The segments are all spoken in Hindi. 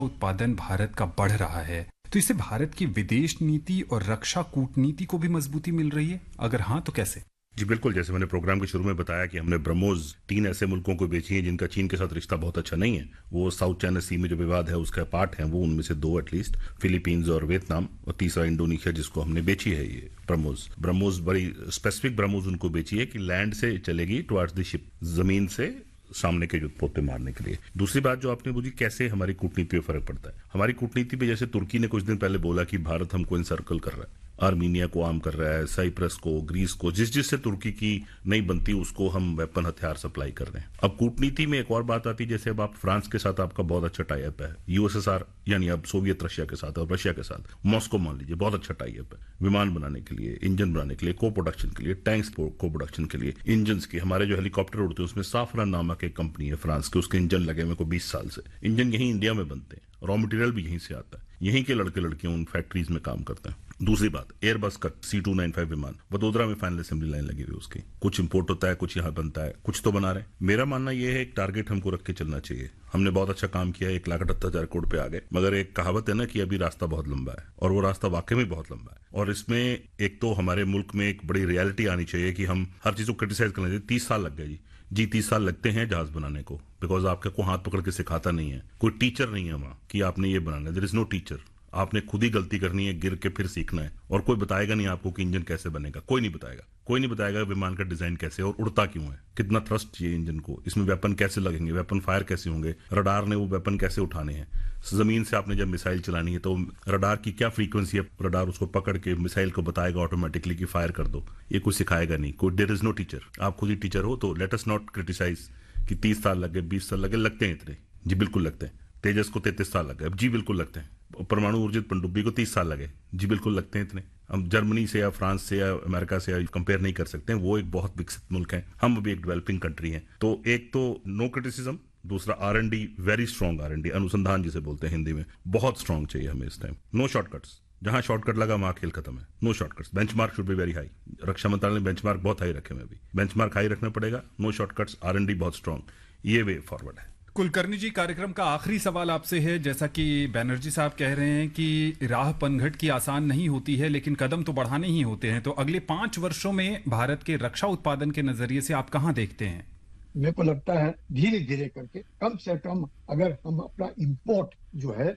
उत्पादन भारत का बढ़ रहा है, तो इससे भारत की विदेश नीति और रक्षा कूटनीति को भी मजबूती मिल रही है? अगर हाँ, तो कैसे? जी बिल्कुल, जैसे मैंने प्रोग्राम के शुरू में बताया कि हमने ब्रह्मोस 3 ऐसे मुल्कों को बेची है जिनका चीन के साथ रिश्ता बहुत अच्छा नहीं है। वो साउथ चाइना सी में जो विवाद है उसका पार्ट है, वो उनमें से 2 एटलीस्ट, फिलीपींस और वियतनाम, और तीसरा इंडोनेशिया, जिसको हमने बेची है ये ब्रह्मोस बड़ी स्पेसिफिक ब्रह्मोस उनको बेची है कि लैंड से चलेगी टुवर्ड्स द शिप, जमीन से सामने के युद्ध पोते मारने के लिए। दूसरी बात जो आपने पूछी, कैसे हमारी कूटनीति पे फर्क पड़ता है। हमारी कूटनीति पे जैसे तुर्की ने कुछ दिन पहले बोला कि भारत हमको इनसर्कल कर रहा है, आर्मीनिया को आर्म कर रहा है, साइप्रस को, ग्रीस को, जिससे तुर्की की नहीं बनती उसको हम वेपन हथियार सप्लाई कर रहे हैं। अब कूटनीति में एक और बात आती है, जैसे अब आप फ्रांस के साथ आपका बहुत अच्छा टाई अप है, यूएसएसआर यानी अब सोवियत रशिया के साथ और रशिया के साथ मॉस्को मान लीजिए, बहुत अच्छा टाई अप है विमान बनाने के लिए, इंजन बनाने के लिए, को प्रोडक्शन के लिए, टैंक्स को प्रोडक्शन के लिए, इंजन के, हमारे जो हेलीकॉप्टर उड़ते हैं उसमें साफरान नामक एक कंपनी है फ्रांस के, उसके इंजन लगे हुए को 20 साल से। इंजन यहीं इंडिया में बनते हैं, रॉ मटेरियल भी यहीं से आता है, यहीं के लड़के लड़कियां उन फैक्ट्रीज में काम करते हैं। दूसरी बात, एयरबस का C295 विमान वडोदरा में फाइनल असेंबली लाइन लगी हुई, उसकी कुछ इंपोर्ट होता है, कुछ यहाँ बनता है, कुछ तो बना रहे। मेरा मानना यह है एक टारगेट हमको रख के चलना चाहिए। हमने बहुत अच्छा काम किया, 1,78,000 करोड़ पे आ गए, मगर एक कहावत है ना कि अभी रास्ता बहुत लंबा है, और वो रास्ता वाकई में बहुत लंबा है। और इसमें एक तो हमारे मुल्क में एक बड़ी रियलिटी आनी चाहिए कि हम हर चीज को क्रिटिसाइज करना चाहिए। 30 साल लग गए जी 30 साल लगते हैं जहाज बनाने को, बिकॉज आपके को हाथ पकड़ के सिखाता नहीं है, कोई टीचर नहीं है वहां कि आपने ये बनाना है। देयर इज नो टीचर, आपने खुद ही गलती करनी है, गिर के फिर सीखना है, और कोई बताएगा नहीं आपको कि इंजन कैसे बनेगा, कोई नहीं बताएगा विमान का डिजाइन कैसे और उड़ता क्यों है, कितना थ्रस्ट चाहिए इंजन को, इसमें वेपन कैसे लगेंगे, वेपन फायर कैसे होंगे, रडार ने वो वेपन कैसे उठाने हैं, जमीन से आपने जब मिसाइल चलानी है तो रडार की क्या फ्रीक्वेंसी है, रडार उसको पकड़ के मिसाइल को बताएगा ऑटोमेटिकली कि फायर कर दो, ये कोई सिखाएगा नहीं, कोई देयर इज नो टीचर। आप खुद ही टीचर हो, तो लेट अस नॉट क्रिटिसाइज कि 30 साल लगे, 20 साल लगे, लगते हैं इतने, जी बिल्कुल लगते हैं। तेजस को 33 साल लगे, जी बिल्कुल लगते हैं। परमाणु ऊर्जित पनडुब्बी को 30 साल लगे, जी बिल्कुल लगते हैं इतने। हम जर्मनी से या फ्रांस से या अमेरिका से कंपेयर नहीं कर सकते हैं, वो एक बहुत विकसित मुल्क है, हम अभी एक डेवलपिंग कंट्री हैं। तो एक तो नो क्रिटिसिज्म, दूसरा R&D, वेरी स्ट्रॉन्ग R&D, अनुसंधान जिसे बोलते हैं हिंदी में, बहुत स्ट्रॉन्ग चाहिए हमें इस टाइम। नो शॉर्टकट्स, जहां शॉर्टकट लगा वहां खेल खत्म है, no shortcuts. Benchmark should be very high, रक्षा मंत्रालय ने बेंचमार्क बहुत हाई रखे हैं, अभी बेंचमार्क हाई रखना पड़ेगा, नो शॉर्टकट्स, R&D बहुत स्ट्रॉन्ग, ये वे फॉरवर्ड है। कुलकर्णी जी, कार्यक्रम का आखिरी सवाल आपसे है। जैसा कि बैनर्जी साहब कह रहे हैं कि राह पनघट की आसान नहीं होती है, लेकिन कदम तो बढ़ाने ही होते हैं, तो अगले 5 वर्षों में भारत के रक्षा उत्पादन के नजरिए से आप कहां देखते हैं? मेरे को लगता है धीरे धीरे करके, कम से कम अगर हम अपना इंपोर्ट जो है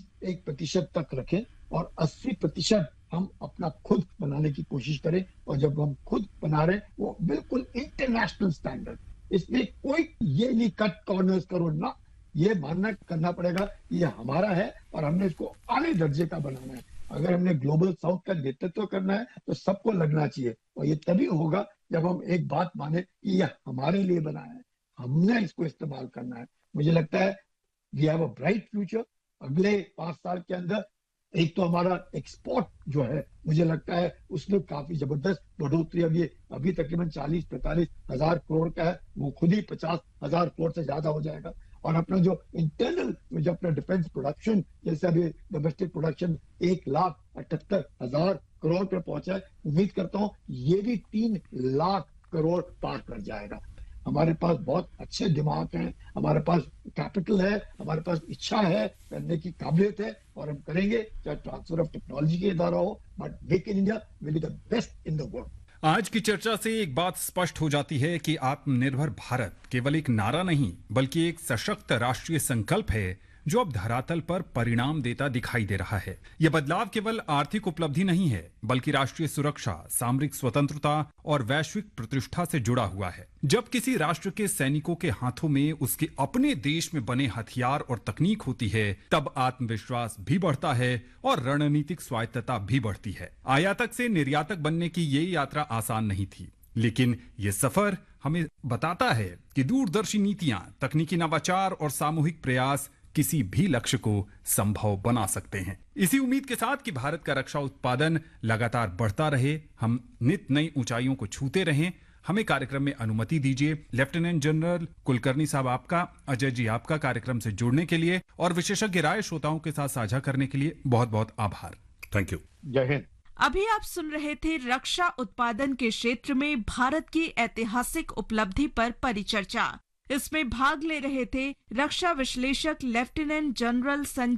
21% तक रखें और 80% हम अपना खुद बनाने की कोशिश करें, और जब हम खुद बना रहे वो बिल्कुल इंटरनेशनल स्टैंडर्ड, इसमें कोई ये नहीं कट कॉर्नर्स करो ना, ये मानना करना पड़ेगा ये हमारा है और हमने इसको आले दर्जे का बनाना है। अगर हमने ग्लोबल साउथ का नेतृत्व करना है तो सबको लगना चाहिए, और ये तभी होगा जब हम एक बात माने कि ये हमारे लिए बना है, हमने इसको इस्तेमाल करना है। मुझे लगता है we have a bright future. अगले 5 साल के अंदर एक तो हमारा एक्सपोर्ट जो है, मुझे लगता है उसमें काफी जबरदस्त बढ़ोतरी, अभी तकरीबन 40-45 हजार करोड़ का है, वो खुद ही 50 हजार करोड़ से ज्यादा हो जाएगा। और अपना जो इंटरनल जो अपना डिफेंस प्रोडक्शन, जैसे अभी डोमेस्टिक प्रोडक्शन 1,78,000 करोड़ पे पहुंचा है, उम्मीद करता हूँ ये भी 3 लाख करोड़ पार कर जाएगा। हमारे पास बहुत अच्छे दिमाग हैं, हमारे पास कैपिटल है, हमारे पास इच्छा है, करने की काबिलियत है, और हम करेंगे, चाहे ट्रांसफर ऑफ टेक्नोलॉजी के द्वारा हो, but make in India will be the best in the world. आज की चर्चा से एक बात स्पष्ट हो जाती है कि आत्मनिर्भर भारत केवल एक नारा नहीं, बल्कि एक सशक्त राष्ट्रीय संकल्प है जो अब धरातल पर परिणाम देता दिखाई दे रहा है। यह बदलाव केवल आर्थिक उपलब्धि नहीं है, बल्कि राष्ट्रीय सुरक्षा, सामरिक स्वतंत्रता और वैश्विक प्रतिष्ठा से जुड़ा हुआ है। जब किसी राष्ट्र के सैनिकों के हाथों में उसके अपने देश में बने हथियार और तकनीक होती है, तब आत्मविश्वास भी बढ़ता है और रणनीतिक स्वायत्तता भी बढ़ती है। आयातक से निर्यातक बनने की ये यात्रा आसान नहीं थी, लेकिन ये सफर हमें बताता है कि दूरदर्शी नीतियां, तकनीकी नवाचार और सामूहिक प्रयास किसी भी लक्ष्य को संभव बना सकते हैं। इसी उम्मीद के साथ कि भारत का रक्षा उत्पादन लगातार बढ़ता रहे, हम नित नई ऊंचाइयों को छूते रहें, हमें कार्यक्रम में अनुमति दीजिए। लेफ्टिनेंट जनरल कुलकर्णी साहब आपका, अजय जी आपका कार्यक्रम से जुड़ने के लिए और विशेषज्ञ राय श्रोताओं के साथ साझा करने के लिए बहुत बहुत आभार। Thank you. जय हिंद। अभी आप सुन रहे थे रक्षा उत्पादन के क्षेत्र में भारत की ऐतिहासिक उपलब्धि पर परिचर्चा। इसमें भाग ले रहे थे रक्षा विश्लेषक लेफ्टिनेंट जनरल संजय